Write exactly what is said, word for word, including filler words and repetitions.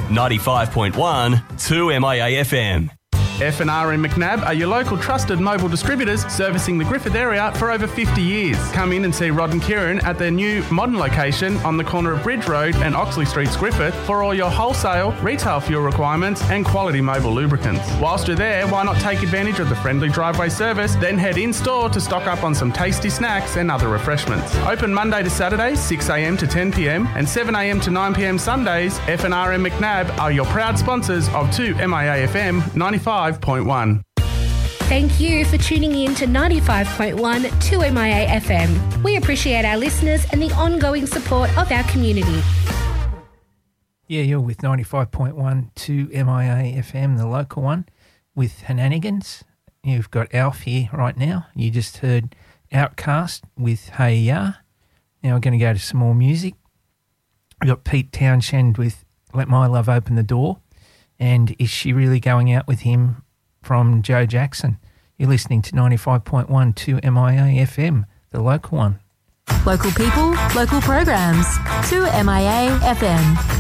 ninety-five point one, two M I A F M. F and R in McNab are your local trusted mobile distributors servicing the Griffith area for over fifty years. Come in and see Rod and Kieran at their new modern location on the corner of Bridge Road and Oxley Streets, Griffith, for all your wholesale, retail fuel requirements and quality mobile lubricants. Whilst you're there, why not take advantage of the friendly driveway service, then head in-store to stock up on some tasty snacks and other refreshments. Open Monday to Saturday, six a m to ten p m and seven a m to nine p m Sundays. F and R in McNab are your proud sponsors of two M I A F M ninety-five point one. Thank you for tuning in to ninety-five point one two M I A F M. We appreciate our listeners and the ongoing support of our community. Yeah, you're with ninety-five point one two M I A F M, the local one, with Henanigans. You've got Alf here right now. You just heard Outcast with Hey Ya. Now we're going to go to some more music. We've got Pete Townshend with Let My Love Open the Door. And Is She Really Going Out With Him from Joe Jackson. You're listening to ninety-five point one two M I A F M, the local one. Local people, local programs. two M I A F M.